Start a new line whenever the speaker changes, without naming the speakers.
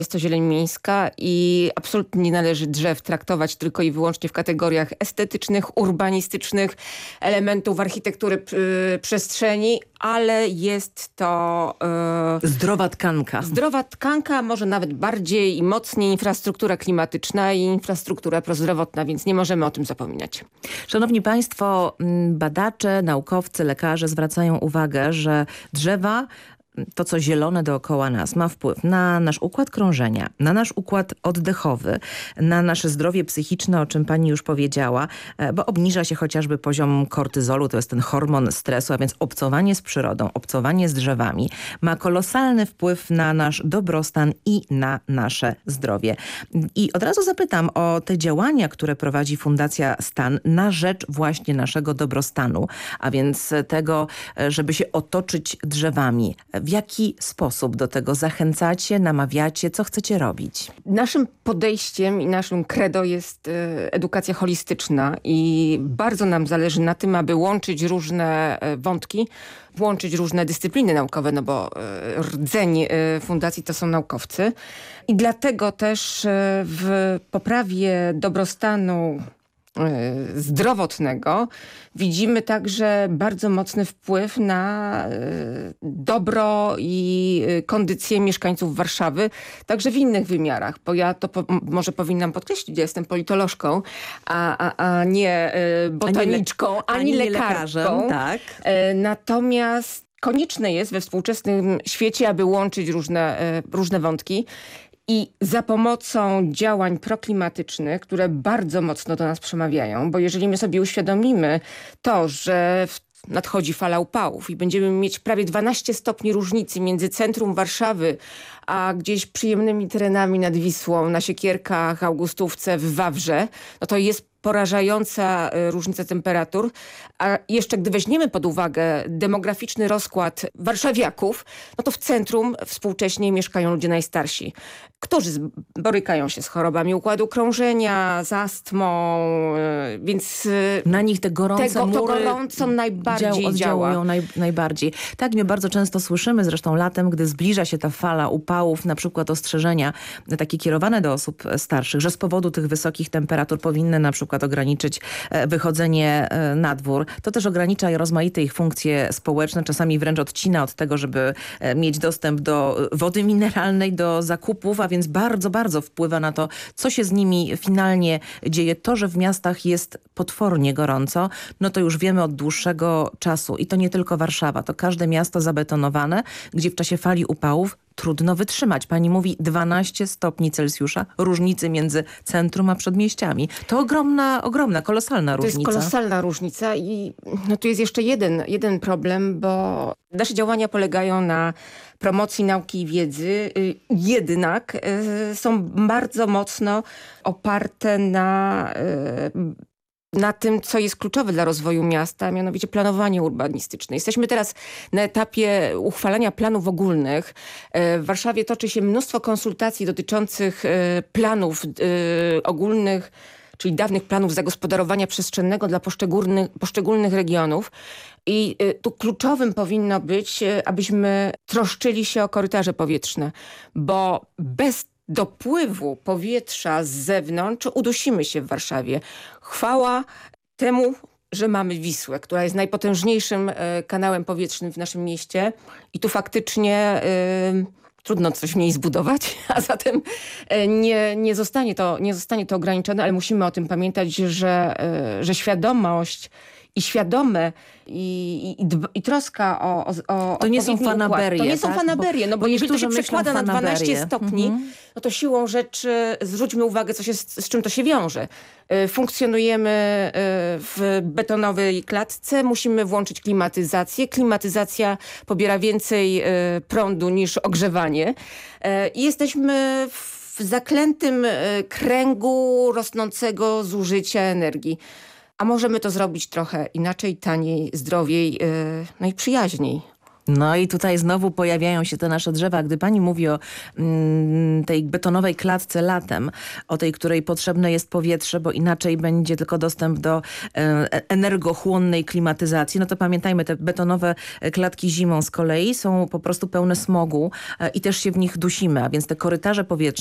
Jest to zieleń miejska i absolutnie nie należy drzew traktować tylko i wyłącznie w kategoriach estetycznych, urbanistycznych, elementów architektury przestrzeni, ale jest to...
Zdrowa tkanka.
Zdrowa tkanka, może nawet bardziej i mocniej infrastruktura klimatyczna i infrastruktura prozdrowotna, więc nie możemy o tym zapominać.
Szanowni Państwo, badacze, naukowcy, lekarze zwracają uwagę, że drzewa, to co zielone dookoła nas, ma wpływ na nasz układ krążenia, na nasz układ oddechowy, na nasze zdrowie psychiczne, o czym pani już powiedziała, bo obniża się chociażby poziom kortyzolu, to jest ten hormon stresu, a więc obcowanie z przyrodą, obcowanie z drzewami ma kolosalny wpływ na nasz dobrostan i na nasze zdrowie. I od razu zapytam o te działania, które prowadzi Fundacja STAN na rzecz właśnie naszego dobrostanu, a więc tego, żeby się otoczyć drzewami. W jaki sposób do tego zachęcacie, namawiacie, co chcecie robić?
Naszym podejściem i naszym credo jest edukacja holistyczna i bardzo nam zależy na tym, aby łączyć różne wątki, łączyć różne dyscypliny naukowe, no bo rdzeń fundacji to są naukowcy. I dlatego też w poprawie dobrostanu zdrowotnego widzimy także bardzo mocny wpływ na dobro i kondycję mieszkańców Warszawy, także w innych wymiarach, bo ja to może powinnam podkreślić, ja jestem politolożką, a nie botaniczką, ani lekarką.
Tak.
Natomiast konieczne jest we współczesnym świecie, aby łączyć różne wątki. I za pomocą działań proklimatycznych, które bardzo mocno do nas przemawiają, bo jeżeli my sobie uświadomimy to, że nadchodzi fala upałów i będziemy mieć prawie 12 stopni różnicy między centrum Warszawy, a gdzieś przyjemnymi terenami nad Wisłą, na Siekierkach, Augustówce, w Wawrze, no to jest porażająca różnica temperatur, a jeszcze gdy weźmiemy pod uwagę demograficzny rozkład warszawiaków, no to w centrum współcześnie mieszkają ludzie najstarsi, którzy borykają się z chorobami układu krążenia, z astmą, więc
na nich te gorące mury
to gorąco najbardziej
oddziałują najbardziej. Tak, my bardzo często słyszymy, zresztą latem, gdy zbliża się ta fala upałów, na przykład ostrzeżenia takie kierowane do osób starszych, że z powodu tych wysokich temperatur powinny na przykład ograniczyć wychodzenie na dwór. To też ogranicza rozmaite ich funkcje społeczne, czasami wręcz odcina od tego, żeby mieć dostęp do wody mineralnej, do zakupów, a więc bardzo, bardzo wpływa na to, co się z nimi finalnie dzieje. To, że w miastach jest potwornie gorąco, no to już wiemy od dłuższego czasu. I to nie tylko Warszawa, to każde miasto zabetonowane, gdzie w czasie fali upałów trudno wytrzymać. Pani mówi 12 stopni Celsjusza różnicy między centrum a przedmieściami. To ogromna, kolosalna różnica.
To jest kolosalna różnica i no tu jest jeszcze jeden problem, bo nasze działania polegają na promocji nauki i wiedzy, jednak są bardzo mocno oparte na tym, co jest kluczowe dla rozwoju miasta, a mianowicie planowanie urbanistyczne. Jesteśmy teraz na etapie uchwalania planów ogólnych. W Warszawie toczy się mnóstwo konsultacji dotyczących planów ogólnych, czyli dawnych planów zagospodarowania przestrzennego dla poszczególnych regionów. I tu kluczowym powinno być, abyśmy troszczyli się o korytarze powietrzne, bo bez dopływu powietrza z zewnątrz udusimy się w Warszawie. Chwała temu, że mamy Wisłę, która jest najpotężniejszym kanałem powietrznym w naszym mieście i tu faktycznie trudno coś w niej zbudować, a zatem nie zostanie to ograniczone, ale musimy o tym pamiętać, że świadomość i świadome i troska o
to nie są fanaberie.
To nie są fanaberie, no bo jeżeli to się
myślą
przekłada na 12 stopni, no to siłą rzeczy zwróćmy uwagę, z czym to się wiąże. Funkcjonujemy w betonowej klatce, musimy włączyć klimatyzację. Klimatyzacja pobiera więcej prądu niż ogrzewanie. I jesteśmy w zaklętym kręgu rosnącego zużycia energii. A możemy to zrobić trochę inaczej, taniej, zdrowiej, no i przyjaźniej.
No i tutaj znowu pojawiają się te nasze drzewa. Gdy pani mówi o tej betonowej klatce latem, o tej, której potrzebne jest powietrze, bo inaczej będzie tylko dostęp do energochłonnej klimatyzacji, no to pamiętajmy, te betonowe klatki zimą z kolei są po prostu pełne smogu i też się w nich dusimy, a więc te korytarze powietrzne